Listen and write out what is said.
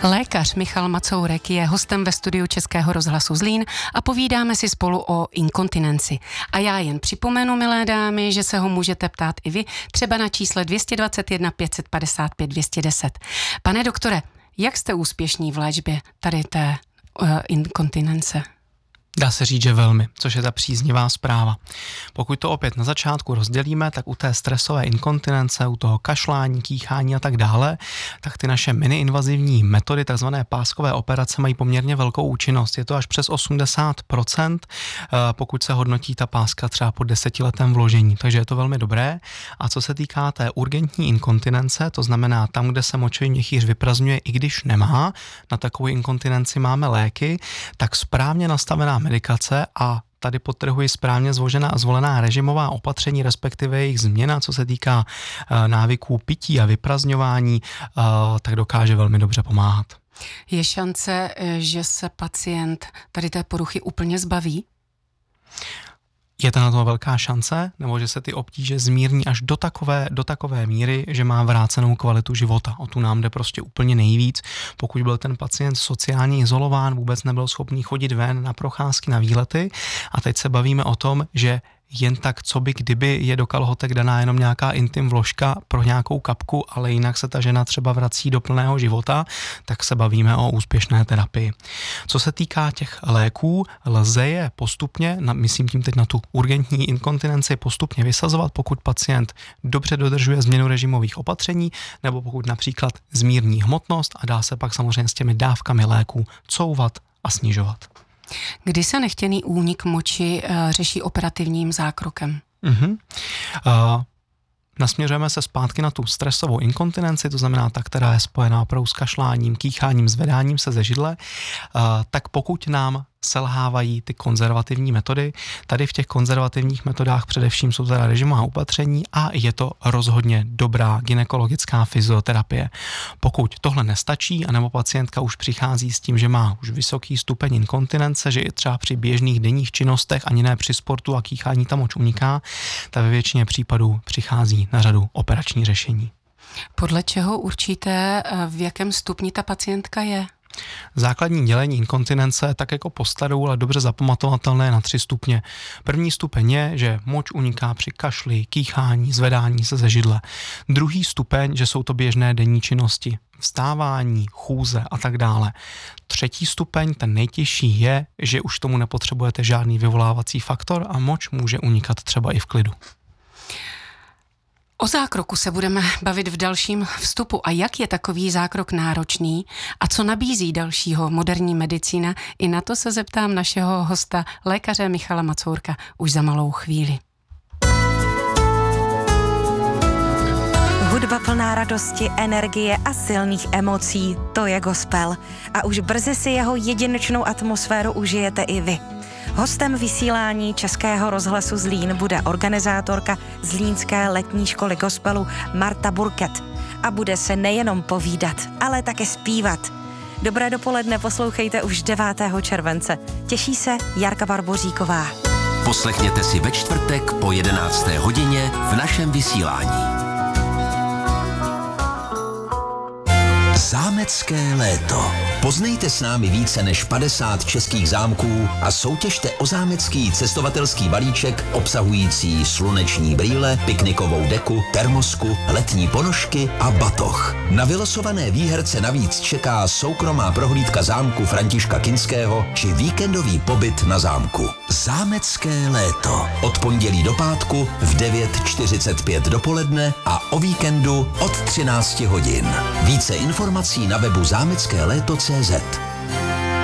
Lékař Michal Macourek je hostem ve studiu Českého rozhlasu Zlín a povídáme si spolu o inkontinenci. A já jen připomenu, milé dámy, že se ho můžete ptát i vy, třeba na čísle 221 555 210. Pane doktore, jak jste úspěšní v léčbě tady té inkontinence? Dá se říct, že velmi, což je ta příznivá zpráva. Pokud to opět na začátku rozdělíme, tak u té stresové inkontinence, u toho kašlání, kýchání a tak dále, tak ty naše miniinvazivní metody, takzvané páskové operace, mají poměrně velkou účinnost. Je to až přes 80%, pokud se hodnotí ta páska třeba po 10letém vložení. Takže je to velmi dobré. A co se týká té urgentní inkontinence, to znamená tam, kde se močový měchýř vyprazdňuje, i když nemá, na takovou inkontinenci máme léky, tak správně nastavená medikace a tady podtrhuji správně zvolená režimová opatření, respektive jejich změna, co se týká návyků pití a vyprazdňování, tak dokáže velmi dobře pomáhat. Je šance, že se pacient tady té poruchy úplně zbaví? Je to na to velká šance, nebo že se ty obtíže zmírní až do takové míry, že má vrácenou kvalitu života. O tu nám jde prostě úplně nejvíc. Pokud byl ten pacient sociálně izolován, vůbec nebyl schopný chodit ven na procházky, na výlety a teď se bavíme o tom, že jen tak, co by kdyby je do kalhotek daná jenom nějaká intim vložka pro nějakou kapku, ale jinak se ta žena třeba vrací do plného života, tak se bavíme o úspěšné terapii. Co se týká těch léků, lze je postupně, myslím tím teď na tu urgentní inkontinenci, postupně vysazovat, pokud pacient dobře dodržuje změnu režimových opatření, nebo pokud například zmírní hmotnost a dá se pak samozřejmě s těmi dávkami léků couvat a snižovat. Kdy se nechtěný únik moči řeší operativním zákrokem? Nasměřujeme se zpátky na tu stresovou inkontinenci, to znamená ta, která je spojená opravdu s kašláním, kýcháním, zvedáním se ze židle, tak pokud nám selhávají ty konzervativní metody, tady v těch konzervativních metodách především jsou teda režimová opatření a je to rozhodně dobrá gynekologická fyzioterapie. Pokud tohle nestačí, anebo pacientka už přichází s tím, že má už vysoký stupeň inkontinence, že i třeba při běžných denních činnostech, ani ne při sportu a kýchání tam moč uniká, tak ve většině případů přichází na řadu operační řešení. Podle čeho určíte, v jakém stupni ta pacientka je? Základní dělení inkontinence tak jako po starou, ale dobře zapamatovatelné na 3 stupně. První stupeň je, že moč uniká při kašli, kýchání, zvedání se ze židle. Druhý stupeň, že jsou to běžné denní činnosti, vstávání, chůze a tak dále. Třetí stupeň, ten nejtěžší je, že už tomu nepotřebujete žádný vyvolávací faktor a moč může unikat třeba i v klidu. O zákroku se budeme bavit v dalším vstupu. A jak je takový zákrok náročný a co nabízí dalšího moderní medicína? I na to se zeptám našeho hosta, lékaře Michala Macourka, už za malou chvíli. Hudba plná radosti, energie a silných emocí, to je gospel. A už brzy si jeho jedinečnou atmosféru užijete i vy. Hostem vysílání Českého rozhlasu Zlín bude organizátorka Zlínské letní školy gospelu Marta Burkett. A bude se nejenom povídat, ale také zpívat. Dobré dopoledne, poslouchejte už 9. července. Těší se Jarka Barboříková. Poslechněte si ve čtvrtek po 11. hodině v našem vysílání. Zámecké léto. Poznejte s námi více než 50 českých zámků a soutěžte o zámecký cestovatelský balíček obsahující sluneční brýle, piknikovou deku, termosku, letní ponožky a batoh. Na vylosované výherce navíc čeká soukromá prohlídka zámku Františka Kinského či víkendový pobyt na zámku. Zámecké léto. Od pondělí do pátku v 9:45 dopoledne a o víkendu od 13 hodin. Více informací na webu zámeckéléto.cz.